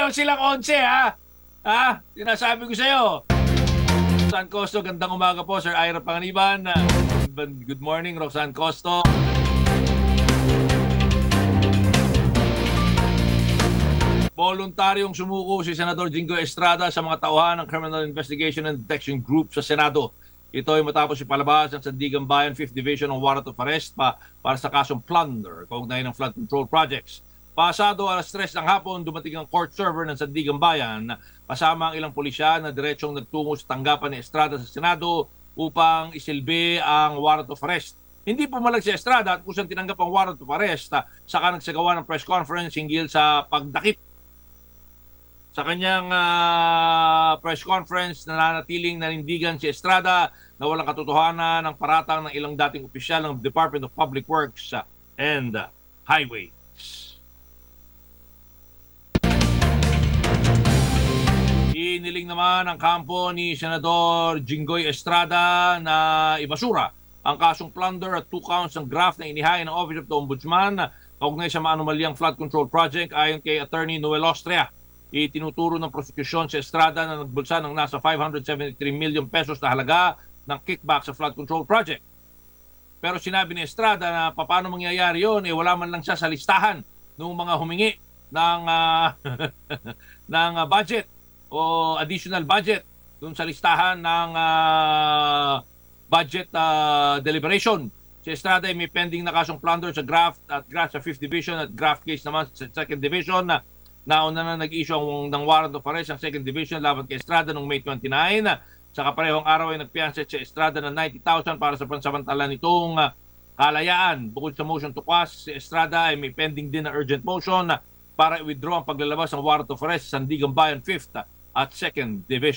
lang silang 11, ha? Ha? Sinasabi ko sa'yo. Roxanne Costo, gandang umaga po, Sir Ira Panganiban. Good morning, Roxanne Costo. Voluntaryong sumuko si Senador Jingo Estrada sa mga tauhan ng Criminal Investigation and Detection Group sa Senado. Ito ay matapos ipalabas ng Sandigan Bayan 5th Division ng warrant of arrest para sa kasong plunder kaugnay ng flood control projects. Pasado alas 3 ng hapon, dumating ang court server ng Sandigan Bayan kasama ang ilang pulisya na diretsong nagtungo sa tanggapan ni Estrada sa Senado upang isilbi ang warrant of arrest. Hindi pumalag si Estrada at kusang tinanggap ang warrant of arrest, saka nagsagawa ng press conference hinggil sa pagdakip. Sa kanyang press conference, nananatiling nanindigan si Estrada na walang katotohanan ng paratang ng ilang dating opisyal ng Department of Public Works and Highways. Iniling naman ang kampo ni Senador Jinggoy Estrada na ibasura ang kasong plunder at 2 counts ng graft na inihain ng Office of the Ombudsman kaugnay sa maanumalyang flood control project. Ayon kay Attorney Noel Austria, itinuturo ng prosekusyon si Estrada na nagbulsa ng nasa 573 million pesos na halaga ng kickback sa flood control project. Pero sinabi ni Estrada na paano mangyayari yun, wala man lang siya sa listahan ng mga humingi ng, ng budget o additional budget dun sa listahan ng budget deliberation. Si Estrada ay may pending na kasong plunder sa graft sa 5th Division at graft case naman sa 2nd Division. Nauna na nag-issue ng warrant of arrest ang 2nd Division laban kay Estrada noong May 29. Sa kaparehong araw ay nagpiyansa si Estrada ng 90,000 para sa pansamantala nitong kalayaan. Bukod sa motion to quash, si Estrada ay may pending din na urgent motion para i-withdraw ang paglalabas ng warrant of arrest sa Sandigan Bayan 5th at 2nd Division.